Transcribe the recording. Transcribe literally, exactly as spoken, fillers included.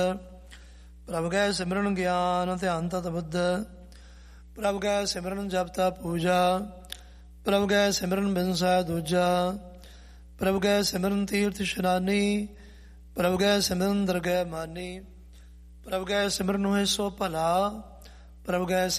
ਪ੍ਰਭ ਕੈ ਸਿਮਰਨ ਗਿਆਨ ਧਿਆਨ ਤਤ ਬੁੱਧ। ਪ੍ਰਭ ਕੈ ਸਿਮਰਨ ਜਪ ਤਪ ਪੂਜਾ। ਪ੍ਰਭ ਕੈ ਸਿਮਰਨ ਬਿਨਸੈ ਦੂਜਾ। ਪ੍ਰਭ ਕੈ ਸਿਮਰਨ ਤੀਰਥ ਇਸ਼ਨਾਨੀ। ਪ੍ਰਭ ਕੈ ਸਿਮਰਨ ਦਰਗਹਿ ਮਾਨੀ। ਪ੍ਰਭ ਕੈ ਸਿਮਰਨ ਹੋਏ ਸੋ ਭਲਾ। ਪ੍ਰਭ ਕੈ